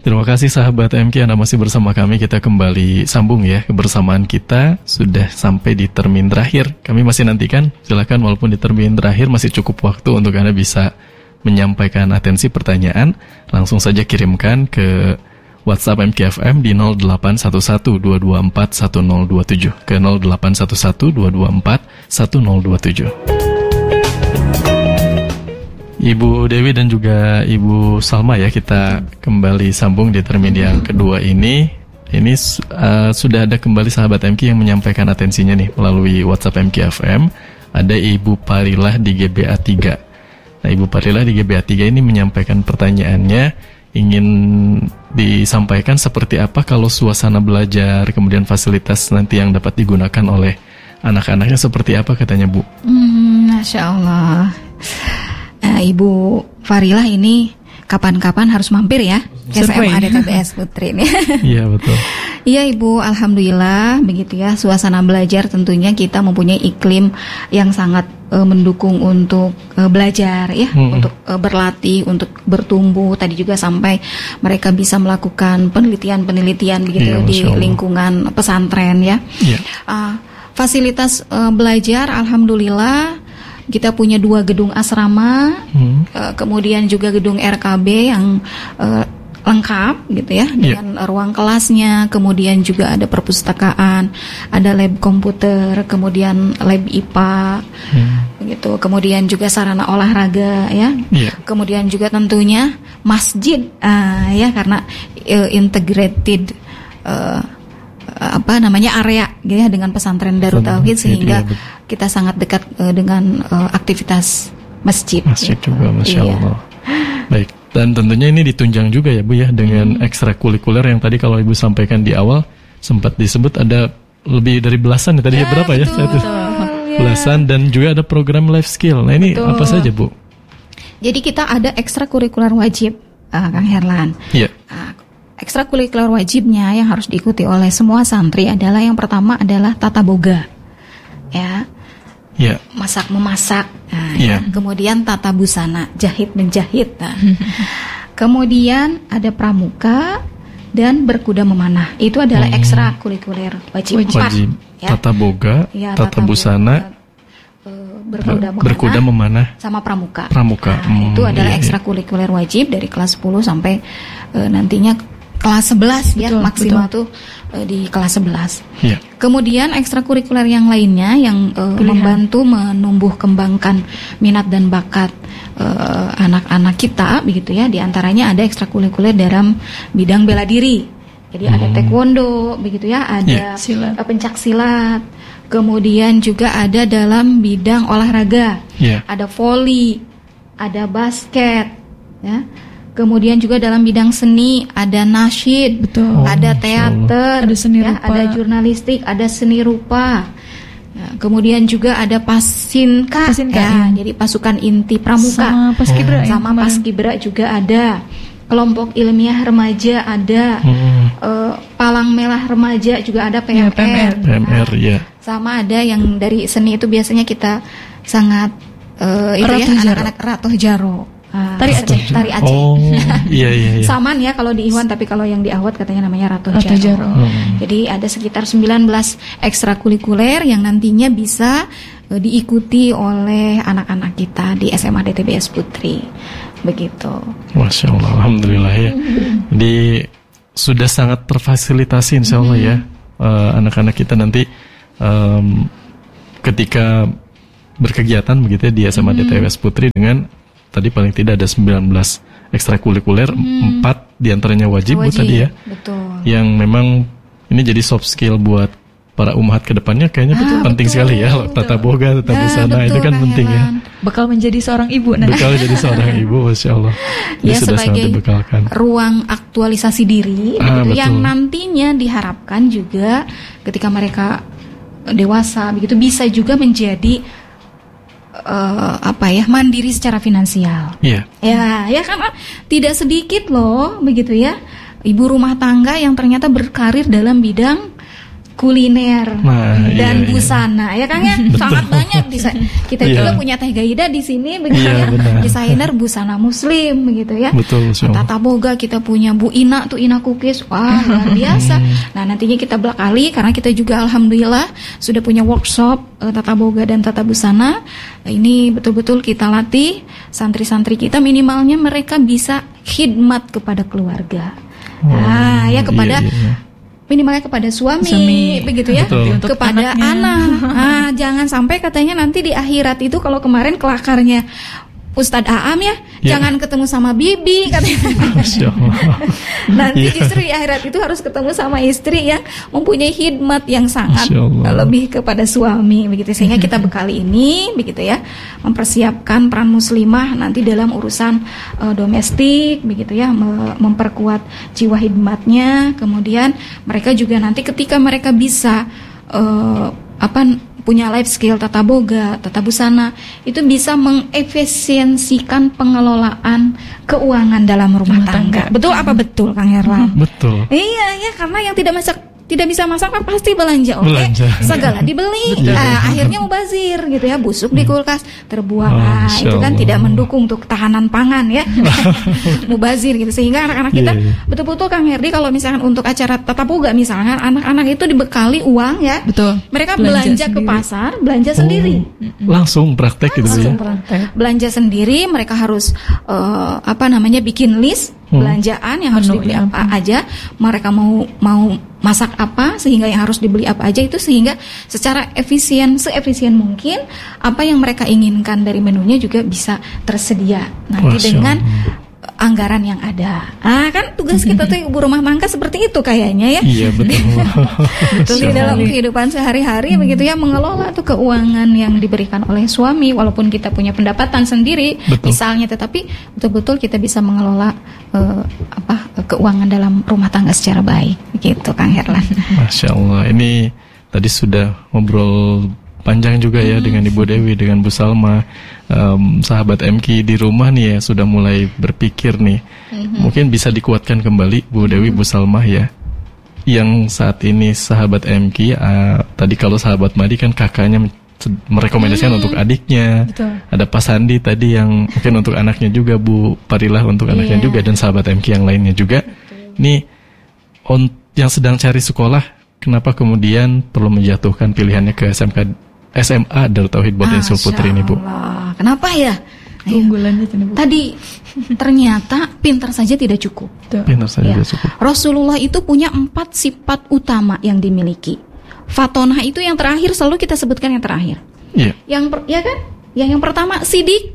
Terima kasih sahabat MK, Anda masih bersama kami. Kita kembali sambung ya. Kebersamaan kita sudah sampai di termin terakhir. Kami masih nantikan, silakan walaupun di termin terakhir masih cukup waktu untuk Anda bisa menyampaikan atensi pertanyaan. Langsung saja kirimkan ke WhatsApp MKFM di 0811-224-1027 ke 0811-224-1027. Ibu Dewi dan juga Ibu Salma ya, kita kembali sambung di termin yang kedua ini. Ini sudah ada kembali sahabat MK yang menyampaikan atensinya nih melalui WhatsApp MKFM. Ada Ibu Parilah di GBA 3. Nah, Ibu Parilah di GBA 3 ini menyampaikan pertanyaannya, ingin disampaikan seperti apa kalau suasana belajar, kemudian fasilitas nanti yang dapat digunakan oleh anak-anaknya seperti apa katanya Bu. Masya Allah. Ibu Farilah ini kapan-kapan harus mampir ya ke SMA DTBS Putri ini. Iya betul. Iya Ibu, alhamdulillah begitu ya. Suasana belajar tentunya kita mempunyai iklim yang sangat mendukung untuk belajar ya, untuk berlatih, untuk bertumbuh. Tadi juga sampai mereka bisa melakukan penelitian-penelitian begitu di lingkungan pesantren ya. Fasilitas belajar alhamdulillah. Kita punya 2 gedung asrama, kemudian juga gedung RKB yang lengkap gitu ya, dengan ruang kelasnya, kemudian juga ada perpustakaan, ada lab komputer, kemudian lab IPA, begitu, kemudian juga sarana olahraga ya, kemudian juga tentunya masjid ya, karena integrated area gitu ya dengan pesantren Darut Tauhid, sehingga kita sangat dekat dengan aktivitas masjid. Masjid juga, Masya Allah. Baik, dan tentunya ini ditunjang juga ya Bu ya dengan ekstrakurikuler yang tadi kalau Ibu sampaikan di awal sempat disebut ada lebih dari belasan ya tadi berapa ya? Belasan, dan juga ada program life skill. Nah ini apa saja Bu? Jadi kita ada ekstrakurikuler wajib, Kang Herlan. Iya. Ekstrakurikuler wajibnya yang harus diikuti oleh semua santri adalah yang pertama adalah tata boga, ya, masak memasak, kemudian tata busana, jahit menjahit, kemudian ada pramuka dan berkuda memanah. Itu adalah ekstrakurikuler wajib. Tata boga, tata busana, berkuda memanah, sama pramuka. Itu adalah ekstrakurikuler wajib dari kelas 10 sampai nantinya kelas 11 ya, maksimal tuh di kelas 11. Kemudian ekstrakurikuler yang lainnya yang membantu menumbuh kembangkan minat dan bakat anak-anak kita begitu ya. Di antaranya ada ekstrakurikuler dalam bidang bela diri. Jadi ada taekwondo begitu ya, ada pencak silat. Kemudian juga ada dalam bidang olahraga. Ada voli, ada basket ya. Kemudian juga dalam bidang seni ada nasyid, ada teater, ada seni rupa, ada jurnalistik, ada seni rupa. Nah, kemudian juga ada pasinka ya, jadi pasukan inti pramuka. Sama paskibra juga ada. Kelompok ilmiah remaja ada. Palang merah remaja juga ada, PMR. Sama ada yang dari seni itu biasanya kita sangat anak-anak Ratoh Jaro. Tari Aceh. Iya. Saman ya kalau di Iwan, tapi kalau yang di Ahwat katanya namanya Ratoh Jaro. Jadi ada sekitar 19 ekstrakurikuler yang nantinya bisa diikuti oleh anak-anak kita di SMA DTBS Putri. Begitu. Masya Allah, alhamdulillah ya. Jadi sudah sangat terfasilitasi insya Allah ya anak-anak kita nanti ketika berkegiatan begitu ya di SMA DTBS Putri dengan tadi paling tidak ada 19 ekstrakurikuler, 4 diantaranya wajib Bu tadi ya. Betul. Yang memang ini jadi soft skill buat para umahat ke depannya kayaknya penting sekali ya. Tata boga, tata busana itu kan penting ya. Bekal menjadi seorang ibu. Bekal jadi seorang ibu, Masya Allah. Ya, sudah sebagai ruang aktualisasi diri yang nantinya diharapkan juga ketika mereka dewasa begitu bisa juga menjadi mandiri secara finansial. Ya karena tidak sedikit loh begitu ya ibu rumah tangga yang ternyata berkarir dalam bidang kuliner dan busana ya Kang ya. Sangat banyak kita juga punya Teh Gaida di sini begitu desainer busana muslim begitu ya. Betul, Tata Boga kita punya Bu Ina tuh Ina Cookies. Wah, luar biasa. Nah, nantinya kita bekali karena kita juga alhamdulillah sudah punya workshop Tata Boga dan Tata Busana. Ini betul-betul kita latih santri-santri kita minimalnya mereka bisa khidmat kepada keluarga. Ya kepada minimalnya kepada suami begitu ya. Betul. Kepada anak. Jangan sampai katanya nanti di akhirat itu kalau kemarin kelakarnya Ustadz Aam ya, jangan ketemu sama bibi katanya. Nanti justru di akhirat itu harus ketemu sama istri yang mempunyai khidmat yang sangat lebih kepada suami begitu. Sehingga kita bekali ini begitu ya, mempersiapkan peran muslimah nanti dalam urusan domestik begitu ya, memperkuat jiwa khidmatnya. Kemudian mereka juga nanti ketika mereka bisa punya life skill Tata Boga, Tata Busana, itu bisa mengefisiensikan pengelolaan keuangan dalam rumah tangga. Betul apa betul Kang Herlan? Betul. Iya ya, karena yang tidak bisa masak kan pasti belanja. Segala dibeli. Akhirnya mubazir gitu ya, busuk di kulkas, terbuang. Itu kan tidak mendukung untuk ketahanan pangan ya. Mubazir gitu. Sehingga anak-anak kita betul-betul Kang Herdi kalau misalkan untuk acara Tata Boga misalnya anak-anak itu dibekali uang ya. Betul. Mereka belanja ke pasar, belanja sendiri. Langsung praktek gitu ya. Belanja sendiri, mereka harus bikin list belanjaan yang harus dibeli apa aja, mereka mau masak apa, sehingga yang harus dibeli apa aja itu, sehingga secara seefisien mungkin apa yang mereka inginkan dari menunya juga bisa tersedia nanti dengan anggaran yang ada. Kan tugas kita tuh ibu rumah tangga seperti itu kayaknya ya. Iya betul. Di dalam kehidupan sehari-hari begitu ya, mengelola tuh keuangan yang diberikan oleh suami walaupun kita punya pendapatan sendiri misalnya, tetapi betul-betul kita bisa mengelola keuangan dalam rumah tangga secara baik begitu Kang Herlan. Masya Allah, ini tadi sudah ngobrol panjang juga ya dengan Ibu Dewi, dengan Bu Salma. Sahabat MQ di rumah nih ya sudah mulai berpikir nih, mungkin bisa dikuatkan kembali Bu Dewi, Bu Salma ya, yang saat ini sahabat MQ tadi kalau sahabat Madi kan kakaknya merekomendasikan untuk adiknya. Betul. Ada Pak Sandi tadi yang mungkin untuk anaknya juga, Bu Parilah untuk anaknya juga, dan sahabat MQ yang lainnya juga. Ini yang sedang cari sekolah, kenapa kemudian perlu menjatuhkan pilihannya ke SMA Darut Tauhid Boarding School Putri ini Bu? Kenapa ya? Keunggulannya tadi ternyata pintar saja tidak cukup. Pintar saja tidak cukup. Rasulullah itu punya 4 sifat utama yang dimiliki. Fatonah itu yang terakhir, selalu kita sebutkan yang terakhir. Iya. Yang pertama sidik.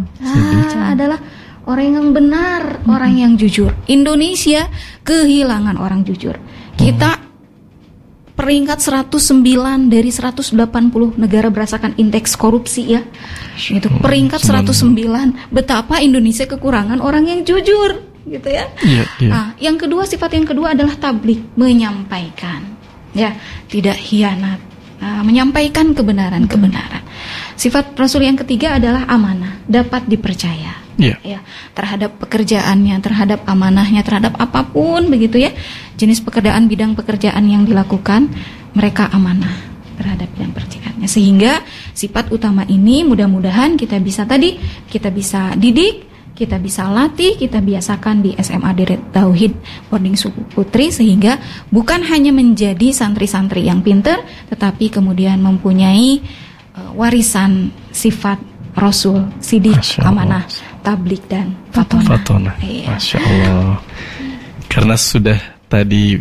Adalah orang yang benar, orang yang jujur. Indonesia kehilangan orang jujur. Kita peringkat 109 dari 180 negara berdasarkan indeks korupsi ya. Itu peringkat 109. Betapa Indonesia kekurangan orang yang jujur gitu ya. Yang kedua, sifat yang kedua adalah tablik, menyampaikan. Ya, tidak khianat. Menyampaikan kebenaran-kebenaran. Sifat Rasul yang ketiga adalah amanah, dapat dipercaya. Ya, terhadap pekerjaannya, terhadap amanahnya, terhadap apapun begitu ya, jenis pekerjaan, bidang pekerjaan yang dilakukan, mereka amanah terhadap bidang pekerjaannya. Sehingga sifat utama ini mudah-mudahan kita bisa didik, kita bisa latih, kita biasakan di SMA Darut Tauhid Boarding School Putri, sehingga bukan hanya menjadi santri-santri yang pintar, tetapi kemudian mempunyai warisan sifat Rasul, sidik, amanah, tablik, dan fatonah. Masya Allah. Karena sudah tadi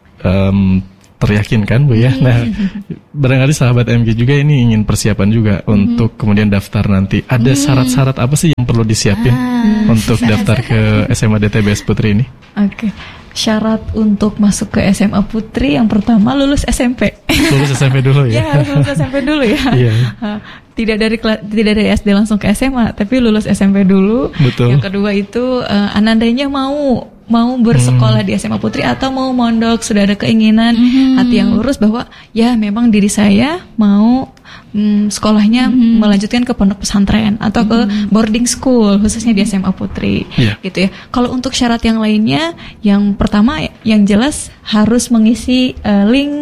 teryakinkan Bu ya. Nah, barangkali sahabat MQ juga ini ingin persiapan juga untuk kemudian daftar nanti. Ada syarat-syarat apa sih yang perlu disiapin untuk daftar ke SMA DTBS Putri ini? Oke. Syarat untuk masuk ke SMA Putri yang pertama lulus SMP. Lulus SMP dulu ya. Ya, harus lulus SMP dulu ya. Tidak dari SD langsung ke SMA, tapi lulus SMP dulu. Betul. Yang kedua itu anandainya mau bersekolah di SMA Putri atau mau mondok, sudah ada keinginan hati yang lurus bahwa ya memang diri saya mau sekolahnya melanjutkan ke pondok pesantren atau ke boarding school, khususnya di SMA Putri, gitu ya. Kalau untuk syarat yang lainnya, yang pertama yang jelas harus mengisi link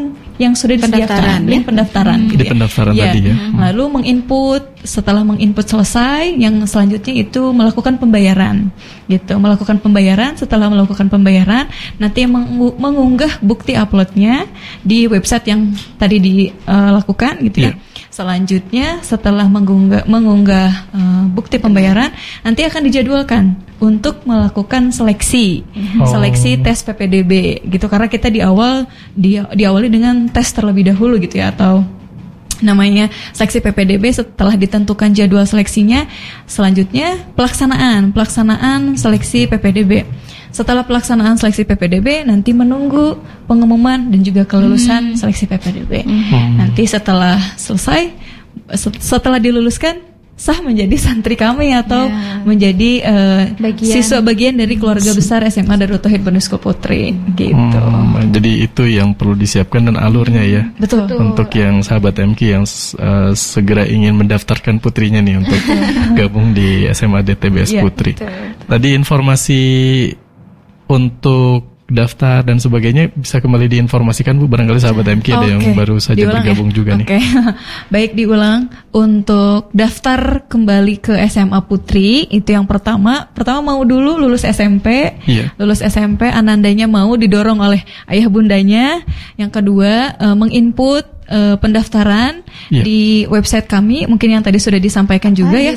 yang sudah disediakan, link pendaftaran gitu di pendaftaran ya. tadi ya. Lalu setelah menginput selesai, yang selanjutnya itu melakukan pembayaran gitu. Melakukan pembayaran, setelah melakukan pembayaran nanti mengunggah bukti uploadnya di website yang tadi dilakukan gitu ya. Selanjutnya setelah mengunggah bukti pembayaran, nanti akan dijadwalkan untuk melakukan seleksi tes PPDB gitu, karena kita diawali dengan tes terlebih dahulu gitu ya, atau namanya seleksi PPDB. Setelah ditentukan jadwal seleksinya, selanjutnya pelaksanaan seleksi PPDB. Setelah pelaksanaan seleksi PPDB, nanti menunggu pengumuman dan juga kelulusan seleksi PPDB. Nanti setelah selesai, setelah diluluskan, sah menjadi santri kami atau menjadi siswa bagian dari keluarga besar SMA Darut Tauhid Bendungan Putri gitu. Jadi itu yang perlu disiapkan dan alurnya ya. Betul. Untuk yang sahabat MK yang segera ingin mendaftarkan putrinya nih untuk gabung di SMA DTBS Putri. Tadi informasi untuk daftar dan sebagainya bisa kembali diinformasikan Bu, barangkali sahabat MK ada yang baru saja bergabung juga nih. Baik, diulang. Untuk daftar kembali ke SMA Putri, itu yang pertama mau dulu lulus SMP. Lulus SMP, anandanya mau didorong oleh ayah bundanya. Yang kedua, menginput pendaftaran di website kami, mungkin yang tadi sudah disampaikan juga ya.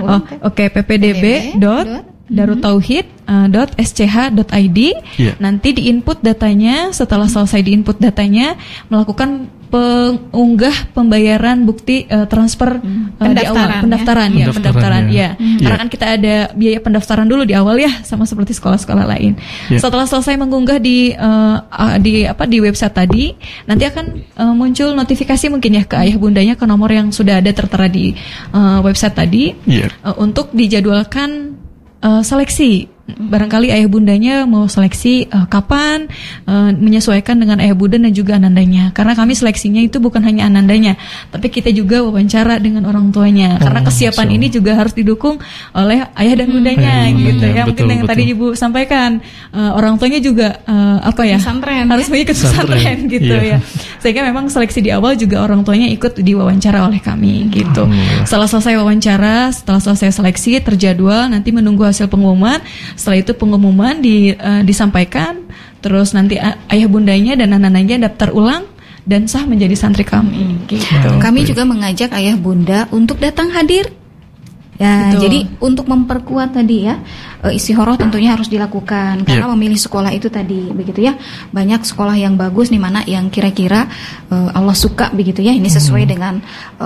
ppdb.darutauhid.sch.id. Nanti diinput datanya. Setelah selesai diinput datanya, melakukan pengunggah pembayaran bukti transfer di awal pendaftaran. Karena kan kita ada biaya pendaftaran dulu di awal ya, sama seperti sekolah-sekolah lain. Setelah selesai mengunggah di website tadi, nanti akan muncul notifikasi mungkin ya ke ayah bundanya, ke nomor yang sudah ada tertera di website tadi, untuk dijadwalkan seleksi. Barangkali ayah bundanya mau seleksi kapan, menyesuaikan dengan ayah bunda dan juga anandanya. Karena kami seleksinya itu bukan hanya anandanya, tapi kita juga wawancara dengan orang tuanya. Karena kesiapan ini juga harus didukung oleh ayah dan bundanya gitu ya. Mungkin yang tadi Ibu sampaikan, orang tuanya juga harus mengikut pesantren gitu ya. Sehingga memang seleksi di awal juga orang tuanya ikut diwawancara oleh kami gitu. Setelah selesai wawancara, setelah selesai seleksi terjadwal, nanti menunggu hasil pengumuman. Setelah itu pengumuman disampaikan, terus nanti ayah bundanya dan anak-anaknya daftar ulang dan sah menjadi santri kami. Gitu. Kami juga mengajak ayah bunda untuk datang hadir. Ya, jadi untuk memperkuat tadi ya, istihoroh tentunya harus dilakukan karena memilih sekolah itu tadi begitu ya. Banyak sekolah yang bagus nih, mana yang kira-kira Allah suka begitu ya. Ini sesuai dengan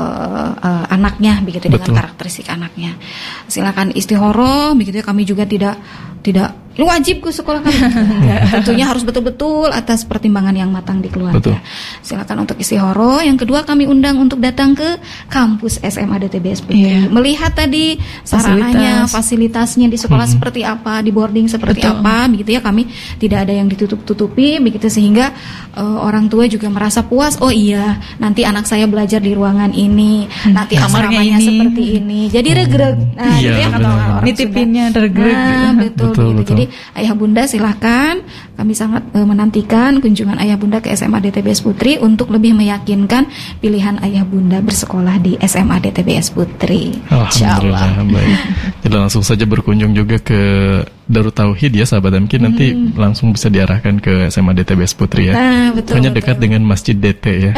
anaknya begitu, dengan karakteristik anaknya. Silakan istihoroh begitu ya. Kami juga tidak wajib ke sekolah kami. Tentunya harus betul-betul atas pertimbangan yang matang di keluarga. Silakan untuk istihoroh. Yang kedua, kami undang untuk datang ke kampus SMA DTBS Putri. Melihat tadi sarananya, fasilitasnya di sekolah seperti apa, di boarding seperti apa, begitu ya. Kami tidak ada yang ditutup-tutupi, begitu, sehingga orang tua juga merasa puas. Oh iya, nanti anak saya belajar di ruangan ini, nanti asramanya seperti ini. Jadi regreg. Nah, gitu ya kata orang. Nitipinnya regreg. Betul. Jadi ayah bunda silahkan, kami sangat menantikan kunjungan ayah bunda ke SMA DTBS Putri untuk lebih meyakinkan pilihan ayah bunda bersekolah di SMA DTBS Putri. Alhamdulillah, baik. Jadi langsung saja berkunjung juga ke Darut Tauhid ya sahabat MK, nanti langsung bisa diarahkan ke SMA DTBS Putri ya. Hanya dekat dengan Masjid DT ya.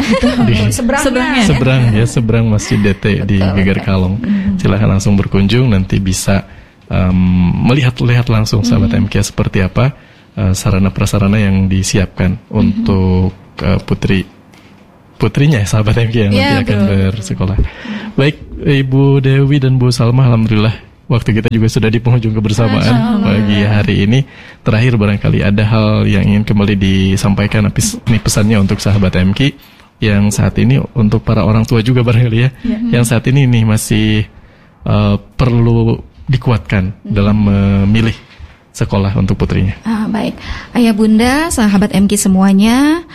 Seberang Masjid DT di Geger Kalong. Silahkan langsung berkunjung, nanti bisa melihat langsung sahabat MK seperti apa sarana prasarana yang disiapkan untuk putrinya sahabat MK yang nanti akan bersekolah. Baik, Ibu Dewi dan Bu Salma, alhamdulillah waktu kita juga sudah di penghujung kebersamaan pagi hari ini. Terakhir barangkali ada hal yang ingin kembali disampaikan, ini pesannya untuk sahabat MK yang saat ini, untuk para orang tua juga barangkali ya, yang saat ini nih masih perlu dikuatkan dalam memilih sekolah untuk putrinya. Baik, ayah bunda, sahabat MK semuanya,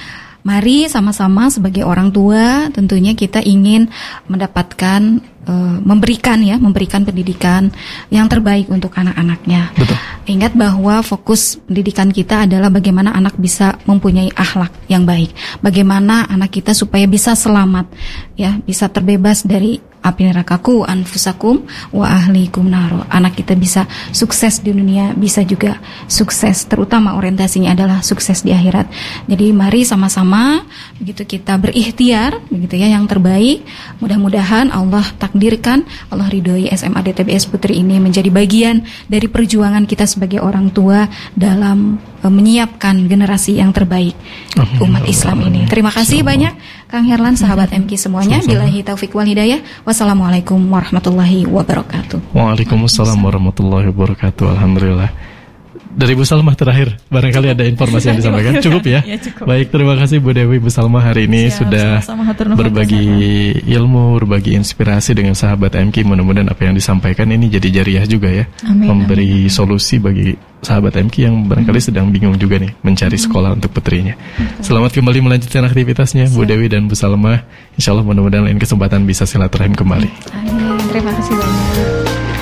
mari sama-sama sebagai orang tua tentunya kita ingin mendapatkan memberikan pendidikan yang terbaik untuk anak-anaknya. Betul. Ingat bahwa fokus pendidikan kita adalah bagaimana anak bisa mempunyai akhlak yang baik, bagaimana anak kita supaya bisa selamat, ya, bisa terbebas dari api neraka, ku anfusakum wa ahlikum naro. Anak kita bisa sukses di dunia, bisa juga sukses, terutama orientasinya adalah sukses di akhirat. Jadi mari sama-sama begitu kita berikhtiar, begitu ya, yang terbaik. Mudah-mudahan Allah takdirkan, Allah ridhoi SMA DTBS Putri ini menjadi bagian dari perjuangan kita sebagai orang tua dalam menyiapkan generasi yang terbaik umat Islam ini. Terima kasih banyak Kang Herlan, sahabat MQ semuanya. Billahi taufik wal hidayah. Wassalamualaikum warahmatullahi wabarakatuh. Waalaikumsalam warahmatullahi wabarakatuh. Alhamdulillah. Dari Bu Salmah terakhir, barangkali ada informasi yang disampaikan. Cukup ya? Ya, cukup. Baik, terima kasih Bu Dewi, Bu Salmah hari ini sudah berbagi ilmu, berbagi inspirasi dengan sahabat MQ. Mudah-mudahan apa yang disampaikan ini jadi jariah juga ya. Amin, memberi solusi bagi sahabat MQ yang barangkali sedang bingung juga nih mencari sekolah untuk putrinya. Selamat kembali melanjutkan aktivitasnya Bu Dewi dan Bu Salmah. Insya Allah mudah-mudahan lain kesempatan bisa silaturahim kembali. Amin, terima kasih banyak.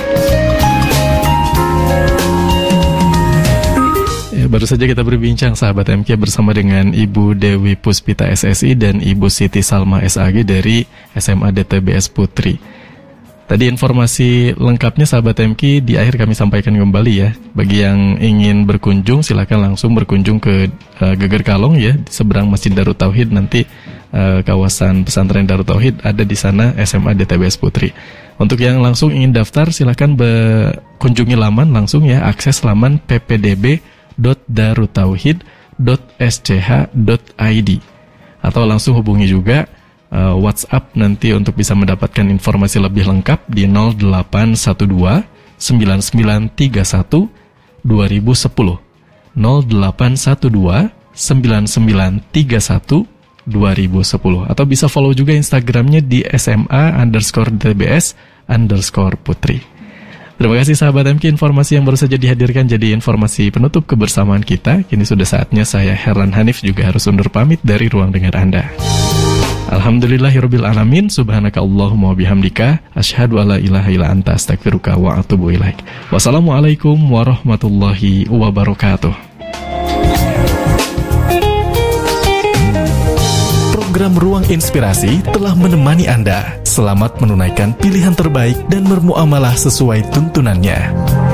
Baru saja kita berbincang sahabat MQ bersama dengan Ibu Dewi Puspita SSI dan Ibu Siti Salma SAG dari SMA DTBS Putri. Tadi informasi lengkapnya sahabat MQ di akhir kami sampaikan kembali ya. Bagi yang ingin berkunjung silakan langsung berkunjung ke Geger Kalong ya, di seberang Masjid Darut Tauhid. Nanti kawasan pesantren Darut Tauhid ada di sana SMA DTBS Putri. Untuk yang langsung ingin daftar silakan kunjungi laman langsung ya, akses laman ppdb.darutauhid.sch.id atau langsung hubungi juga WhatsApp nanti untuk bisa mendapatkan informasi lebih lengkap di 0812 9931 2010 0812 9931 2010 atau bisa follow juga Instagramnya di SMA_DTBS_Putri. Terima kasih sahabat MQ, informasi yang baru saja dihadirkan jadi informasi penutup kebersamaan kita. Kini sudah saatnya saya Herlan Hanif juga harus undur pamit dari ruang dengar Anda. Alhamdulillahirabbil alamin, subhanaka Allahumma wa bihamdika, asyhadu alla ilaha illa anta, astaghfiruka wa atubu ilaik. Wassalamualaikum warahmatullahi wabarakatuh. Program Ruang Inspirasi telah menemani Anda. Selamat menunaikan pilihan terbaik dan bermuamalah sesuai tuntunannya.